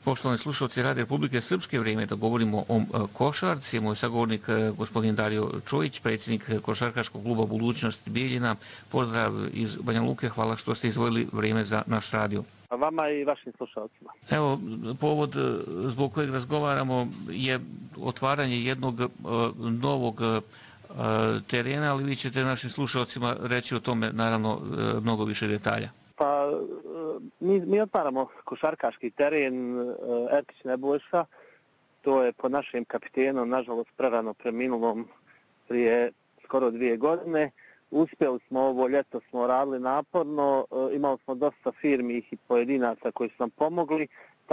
Poštovani slušalci Radio Republike Srpske, vrijeme da govorimo o košarci. Moj sagovornik gospodin Dario Čojić, predsjednik košarkaškog kluba Budućnost Bijeljina. Pozdrav iz Banja Luke, hvala što ste izdvojili vrijeme za naš radio. A vama i vašim slušalcima. Evo, povod zbog kojeg razgovaramo je otvaranje jednog novog terena, ali vi ćete našim slušalcima reći o tome naravno mnogo više detalja. Pa, mi otvaramo košarkaški teren Erkić Nebojša. To je po našem kapitenu, nažalost prerano preminulom prije skoro 2 godine. Uspjeli smo ovo ljeto, smo radili naporno, imali smo dosta firmi i pojedinaca koji su nam pomogli,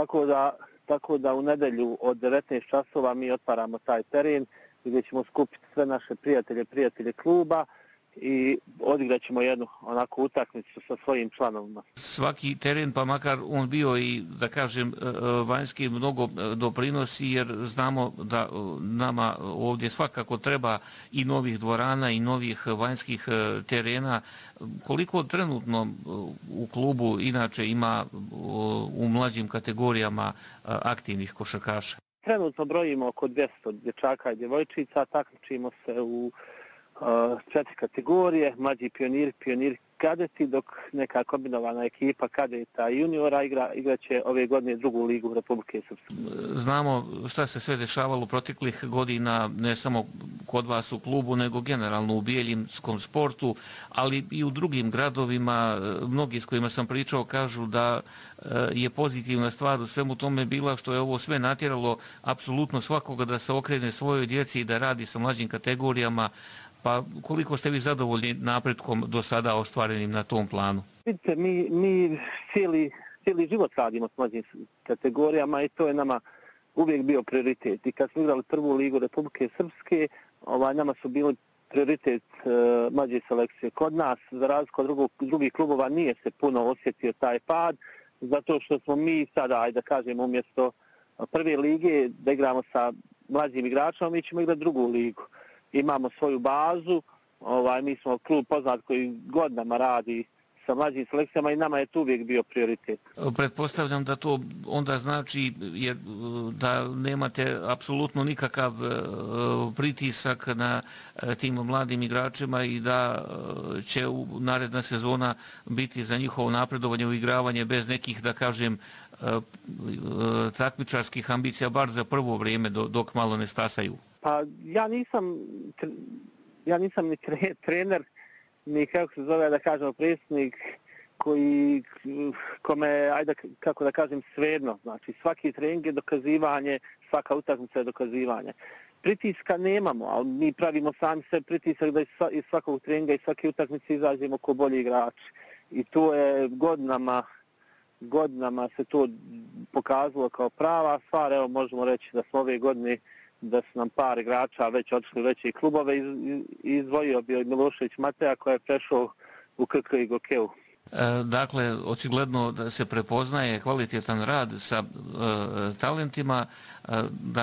tako da u nedjelju od 19 časova mi otvaramo taj teren gdje ćemo skupiti sve naše prijatelje kluba i odigrat ćemo jednu onako utakmicu sa svojim članovima. Svaki teren, pa makar on bio i, da kažem, vanjski mnogo doprinosi, jer znamo da nama ovdje svakako treba i novih dvorana i novih vanjskih terena. Koliko trenutno u klubu inače ima u mlađim kategorijama aktivnih košarkaša? Trenutno brojimo oko 200 dječaka i djevojčica, takmičimo se u 4 kategorije, mlađi pioniri kadeti, dok neka kombinovana ekipa kadeta i juniora igraće ove godine drugu ligu Republike Srpske. Znamo šta se sve dešavalo proteklih godina, ne samo kod vas u klubu, nego generalno u bijeljinskom sportu, ali i u drugim gradovima. Mnogi s kojima sam pričao kažu da je pozitivna stvar u svemu tome bila što je ovo sve natjeralo apsolutno svakoga da se okrene svojoj djeci i da radi sa mlađim kategorijama. Pa koliko ste vi zadovoljni napretkom do sada ostvarenim na tom planu? Vidite, mi cijeli život radimo s mlađim kategorijama i to je nama uvijek bio prioritet. I kad smo igrali prvu ligu Republike Srpske, nama su bili prioritet mlađe selekcije. Kod nas, za razliku od drugih klubova, nije se puno osjetio taj pad, zato što smo mi sada, ajde da kažem, umjesto prve lige da igramo sa mlađim igračima, mi ćemo igrati drugu ligu. Imamo svoju bazu, mi smo klub poznat koji godinama radi sa mlađim selekcijama i nama je to uvijek bio prioritet. Pretpostavljam da to onda znači da nemate apsolutno nikakav pritisak na tim mladim igračima i da će naredna sezona biti za njihovo napredovanje, uigravanje bez nekih, da kažem, takmičarskih ambicija, bar za prvo vrijeme dok malo ne stasaju. Pa ja nisam ni trener, ni kako se zove, da kažemo, predsjednik kome, ajde kako da kažem, svejedno. Znači svaki trening je dokazivanje, svaka utakmica je dokazivanje. Pritiska nemamo, ali mi pravimo sami sve pritisak da iz svakog treninga i svake utakmice izađemo ko bolji igrači. I to je godinama se to pokazalo kao prava stvar. Evo možemo reći da smo ove godine da su nam par igrača već otišli u veće klubove i izdvojio bio Milošević Mateja koji je prešao u KK i Gokeu. Dakle, očigledno da se prepoznaje kvalitetan rad sa talentima,